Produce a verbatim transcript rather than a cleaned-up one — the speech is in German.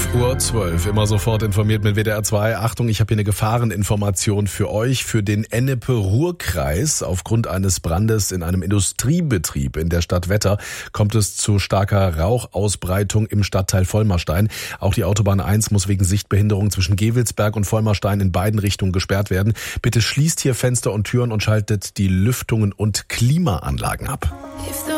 elf Uhr zwölf, immer sofort informiert mit W D R zwei. Achtung, ich habe hier eine Gefahreninformation für euch, für den Ennepe-Ruhr-Kreis. Aufgrund eines Brandes in einem Industriebetrieb in der Stadt Wetter kommt es zu starker Rauchausbreitung im Stadtteil Vollmerstein. Auch die Autobahn eins muss wegen Sichtbehinderung zwischen Gewelsberg und Vollmerstein in beiden Richtungen gesperrt werden. Bitte schließt hier Fenster und Türen und schaltet die Lüftungen und Klimaanlagen ab.